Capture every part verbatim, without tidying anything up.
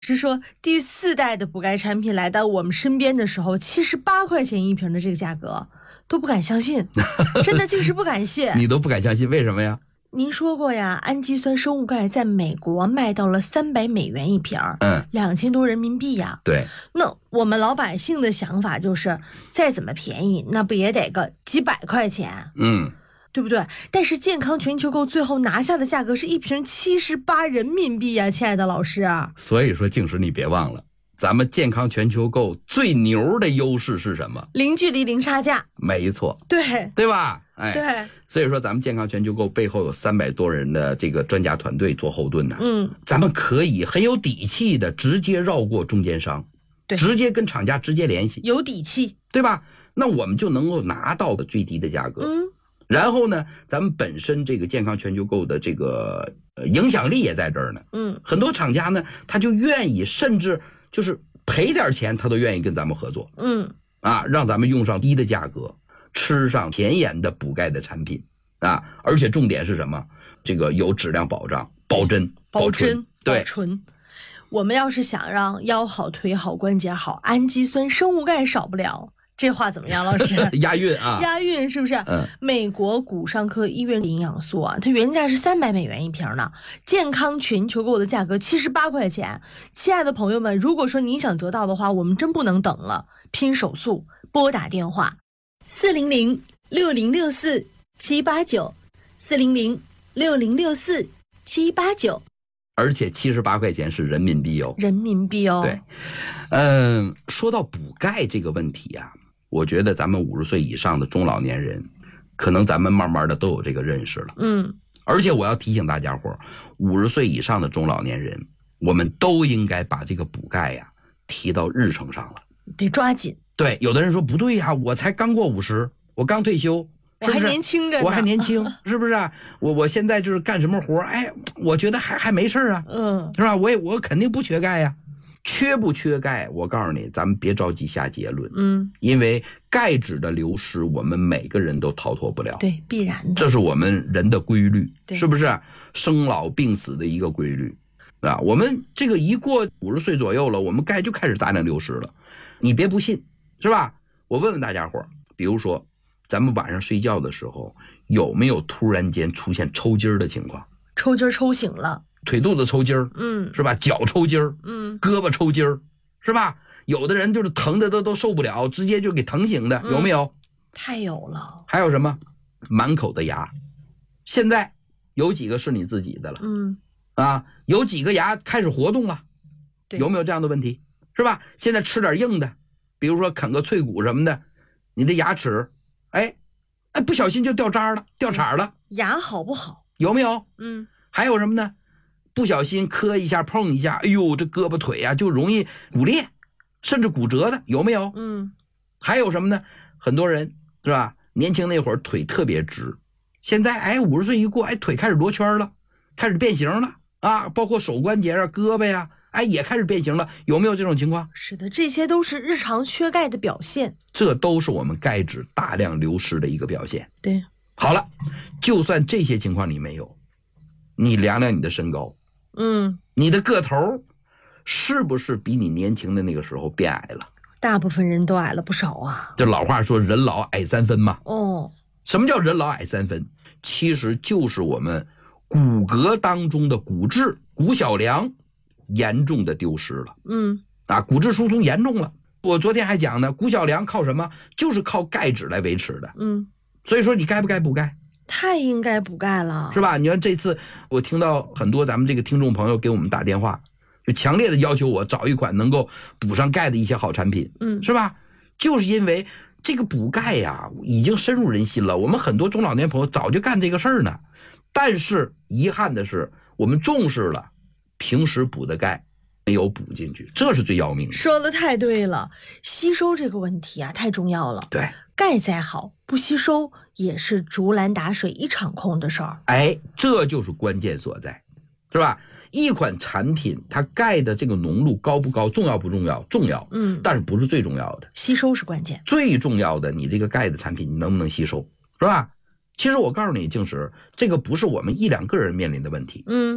是说第四代的补钙产品来到我们身边的时候，七十八块钱一瓶的这个价格都不敢相信，真的竟是不敢信。 你都不敢相信，为什么呀？ 您说过呀，氨基酸生物钙在美国卖到了三百美元一瓶，嗯，两千多人民币呀。 对， 那我们老百姓的想法就是，再怎么便宜，那不也得个几百块钱？ 嗯。 对不对？但是健康全球购最后拿下的价格是一瓶七十八人民币呀，亲爱的老师啊！ 所以说，静时你别忘了，咱们健康全球购最牛的优势是什么？ 零距离、零差价。 没错， 对对吧？哎， 对。 所以说，咱们健康全球购背后有三百多人的这个专家团队做后盾呢。 嗯， 咱们可以很有底气的直接绕过中间商， 对， 直接跟厂家直接联系， 有底气， 对吧？那我们就能够拿到最低的价格。 嗯。 然后呢，咱们本身这个健康全球购的这个呃影响力也在这儿呢。 嗯， 很多厂家呢，他就愿意，甚至就是赔点钱，他都愿意跟咱们合作。 嗯， 啊，让咱们用上低的价格，吃上甜盐的补钙的产品啊，而且重点是什么？这个有质量保障，保真、 保真、 对， 保纯。我们要是想让腰好、腿好、关节好，氨基酸生物钙少不了。这话怎么样，老师？ 押韵啊， 押韵是不是？ 嗯， 美国骨伤科医院营养素啊，它原价是三百美元一瓶呢，健康全球购的价格七十八块钱。亲爱的朋友们，如果说你想得到的话，我们真不能等了，拼手速，拨打电话四零零六零六四七八九，四零零六零六四七八九。 而且七十八块钱是人民币哦， 人民币哦。 对，嗯，说到补钙这个问题啊。我觉得咱们五十岁以上的中老年人，可能咱们慢慢的都有这个认识了。 嗯， 而且我要提醒大家伙，五十岁以上的中老年人，我们都应该把这个补钙呀提到日程上了， 得抓紧。 对，有的人说不对呀，我才刚过五十，我刚退休， 我还年轻着呢， 我还年轻，是不是啊？我我现在就是干什么活，哎，我觉得还还没事啊， 嗯， 是吧？我也我肯定不缺钙呀。缺不缺钙？我告诉你，咱们别着急下结论。 嗯， 因为钙质的流失，我们每个人都逃脱不了。 对，必然的。 这是我们人的规律， 对， 是不是？生老病死的一个规律啊。我们这个一过五十岁左右了，我们钙就开始大量流失了。你别不信，是吧？我问问大家伙，比如说，咱们晚上睡觉的时候，有没有突然间出现抽筋的情况？ 抽筋抽醒了。 腿肚子抽筋儿， 嗯， 是吧？脚抽筋儿， 嗯， 胳膊抽筋儿，是吧？有的人就是疼的都都受不了，直接就给疼醒的，有没有？ 太有了。 还有什么？满口的牙，现在有几个是你自己的了？ 嗯， 啊，有几个牙开始活动了？ 对， 有没有这样的问题？是吧？现在吃点硬的，比如说啃个脆骨什么的，你的牙齿，哎，哎，不小心就掉渣了，掉茬了。 牙好不好？ 有没有？ 嗯， 还有什么呢？不小心磕一下碰一下，哎呦，这胳膊腿啊就容易骨裂，甚至骨折的，有没有？ 嗯， 还有什么呢？很多人是吧？年轻那会儿腿特别直，现在哎五十岁一过，哎腿开始罗圈了，开始变形了啊，包括手关节啊、胳膊呀、啊，哎也开始变形了，有没有这种情况？ 是的，这些都是日常缺钙的表现， 这都是我们钙质大量流失的一个表现。 对， 好了，就算这些情况你没有，你量量你的身高。 嗯， 你的个头是不是比你年轻的那个时候变矮了？ 大部分人都矮了不少啊。 这老话说人老矮三分嘛。 哦， 什么叫人老矮三分？其实就是我们骨骼当中的骨质、骨小梁严重的丢失了。 嗯， 啊，骨质疏松严重了。我昨天还讲呢，骨小梁靠什么？就是靠钙质来维持的。 嗯， 所以说你该不该补钙？ 太应该补钙了， 是吧？你看这次我听到很多咱们这个听众朋友给我们打电话，就强烈的要求我找一款能够补上钙的一些好产品， 嗯， 是吧？就是因为这个补钙呀，已经深入人心了。我们很多中老年朋友早就干这个事儿呢，但是遗憾的是，我们重视了，平时补的钙没有补进去，这是最要命的。 说的太对了，吸收这个问题啊，太重要了。 对， 钙再好，不吸收也是竹篮打水一场空的事儿。 哎，这就是关键所在，是吧？一款产品它钙的这个浓度高不高，重要不重要？重要， 嗯， 但是不是最重要的， 吸收是关键。 最重要的，你这个钙的产品你能不能吸收，是吧？其实我告诉你，静时，这个不是我们一两个人面临的问题， 嗯，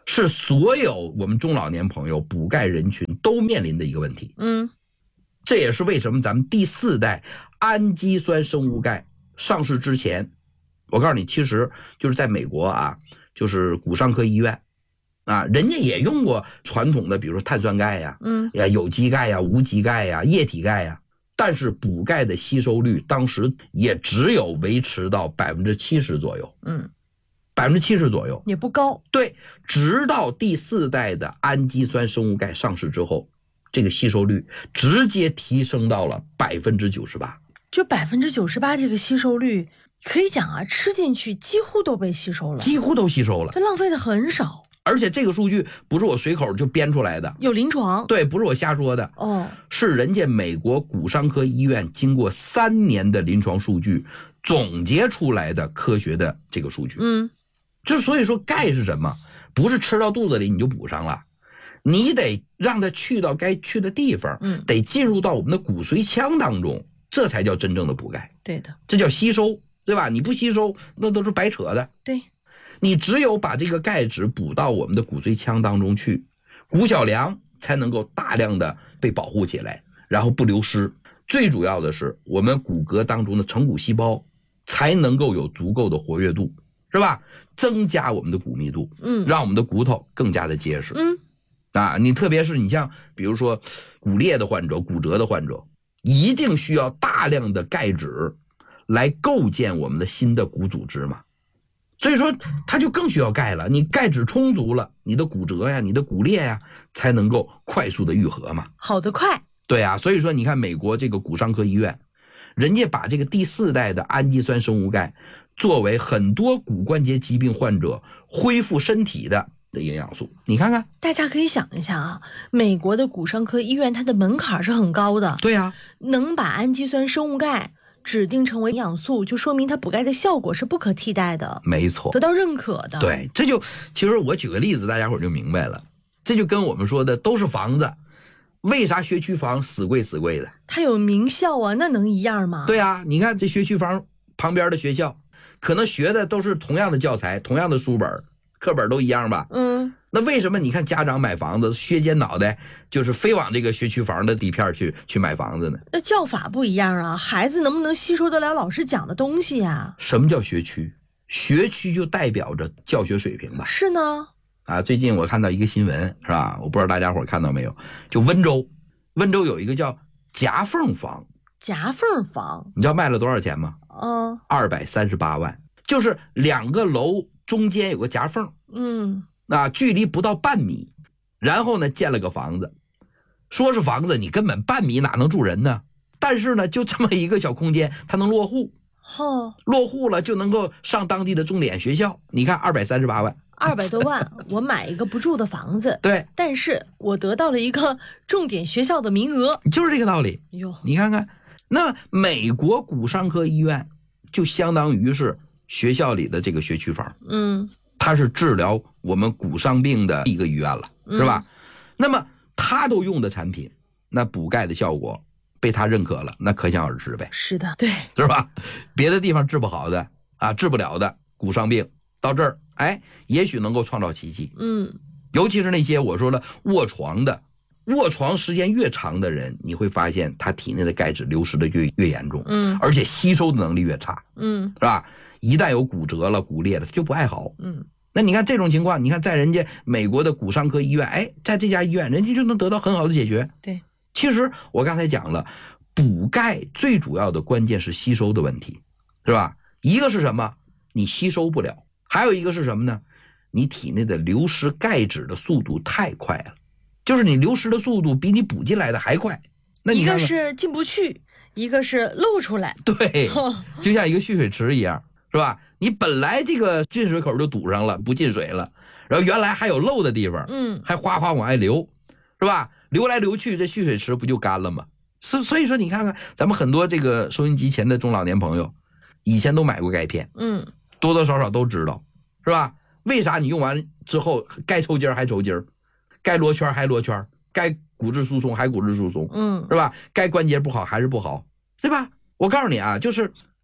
是所有我们中老年朋友补钙人群都面临的一个问题。 嗯， 这也是为什么咱们第四代氨基酸生物钙上市之前，我告诉你，其实就是在美国啊，就是骨伤科医院啊，人家也用过传统的，比如说碳酸钙呀、 嗯呀有机钙呀、无机钙呀、液体钙呀，但是补钙的吸收率当时也只有维持到百分之七十左右， 嗯， 百分之七十左右也不高。 对，直到第四代的氨基酸生物钙上市之后，这个吸收率直接提升到了百分之九十八。 就百分之九十八这个吸收率，可以讲啊，吃进去几乎都被吸收了， 几乎都吸收了， 它浪费的很少。 而且这个数据不是我随口就编出来的， 有临床。 对，不是我瞎说的， 哦， 是人家美国骨伤科医院经过三年的临床数据总结出来的科学的这个数据。 嗯， 就所以说钙是什么？不是吃到肚子里你就补上了，你得让它去到该去的地方， 嗯， 得进入到我们的骨髓腔当中，这才叫真正的补钙。 对的， 这叫吸收，对吧？你不吸收，那都是白扯的。 对， 你只有把这个钙质补到我们的骨髓腔当中去，骨小梁才能够大量的被保护起来，然后不流失。最主要的是，我们骨骼当中的成骨细胞才能够有足够的活跃度，是吧？增加我们的骨密度， 嗯， 让我们的骨头更加的结实。 嗯， 啊，你特别是你像比如说骨裂的患者、骨折的患者，一定需要大量的钙质来构建我们的新的骨组织嘛。所以说它就更需要钙了，你钙质充足了，你的骨折呀、你的骨裂呀才能够快速的愈合嘛。 好得快。 对啊，所以说你看美国这个骨伤科医院，人家把这个第四代的氨基酸生物钙作为很多骨关节疾病患者恢复身体的的营养素。你看看， 大家可以想一下啊，美国的骨伤科医院它的门槛是很高的， 对啊， 能把氨基酸生物钙指定成为营养素，就说明它补钙的效果是不可替代的， 没错， 得到认可的。 对，这就其实我举个例子，大家伙就明白了。这就跟我们说的都是房子，为啥学区房死贵死贵的？ 它有名校啊，那能一样吗？ 对啊，你看这学区房旁边的学校，可能学的都是同样的教材、同样的书本、课本都一样吧？ 嗯， 那为什么你看家长买房子削尖脑袋，就是非往这个学区房的地片去去买房子呢？ 那教法不一样啊，孩子能不能吸收得了老师讲的东西呀？ 什么叫学区？学区就代表着教学水平吧？ 是呢。 啊，最近我看到一个新闻，是吧？我不知道大家伙看到没有？就温州，温州有一个叫夹缝房， 夹缝房， 你知道卖了多少钱吗？ 嗯， 二百三十八万，就是两个楼中间有个夹缝， 嗯， 啊，距离不到半米，然后呢建了个房子，说是房子，你根本半米哪能住人呢？但是呢，就这么一个小空间，它能落户， 哦， 落户了就能够上当地的重点学校。你看二百三十八万， 二百多万，我买一个不住的房子， 对， 但是我得到了一个重点学校的名额， 就是这个道理。 哟， 你看看，那美国骨伤科医院就相当于是学校里的这个学区房， 嗯， 它是治疗我们骨伤病的一个医院了，是吧？嗯、那么它都用的产品，那补钙的效果被他认可了，那可想而知呗。 是的，对， 是吧？别的地方治不好的啊，治不了的骨伤病，到这儿，哎，也许能够创造奇迹。 嗯， 尤其是那些我说了卧床的，卧床时间越长的人，你会发现他体内的钙质流失的越越严重， 嗯， 而且吸收的能力越差， 嗯， 是吧？一旦有骨折了、骨裂了，他就不爱好。 嗯， 那你看这种情况，你看在人家美国的骨伤科医院，哎，在这家医院，人家就能得到很好的解决。 对， 其实我刚才讲了，补钙最主要的关键是吸收的问题，是吧？一个是什么？你吸收不了，还有一个是什么呢？你体内的流失钙质的速度太快了，就是你流失的速度比你补进来的还快。那你一看看个是进不去，一个是漏出来。 对，就像一个蓄水池一样，是吧？你本来这个进水口就堵上了，不进水了，然后原来还有漏的地方， 嗯， 还哗哗往外流，是吧？流来流去，这蓄水池不就干了吗？所所以说，你看看咱们很多这个收音机前的中老年朋友，以前都买过钙片， 嗯， 多多少少都知道，是吧？为啥你用完之后该抽筋还抽筋，该罗圈还罗圈，该骨质疏松还骨质疏松， 嗯， 是吧？该关节不好还是不好，对吧？我告诉你啊，就是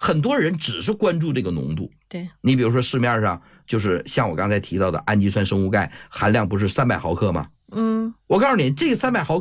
很多人只是关注这个浓度。 对， 你比如说市面上就是像我刚才提到的氨基酸生物钙含量不是三百毫克吗？ 嗯， 我告诉你，这个三百毫克